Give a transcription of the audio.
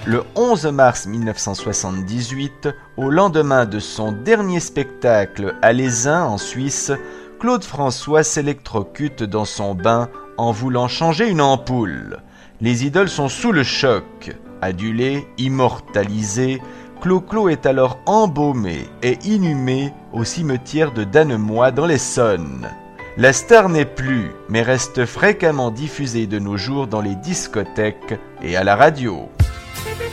Le 11 mars 1978, au lendemain de son dernier spectacle à l'Aisin en Suisse, Claude François s'électrocute dans son bain en voulant changer une ampoule. Les idoles sont sous le choc. Adulé, immortalisé, Clo-Clo est alors embaumé et inhumé au cimetière de Dannemois dans l'Essonne. La star n'est plus, mais reste fréquemment diffusée de nos jours dans les discothèques et à la radio.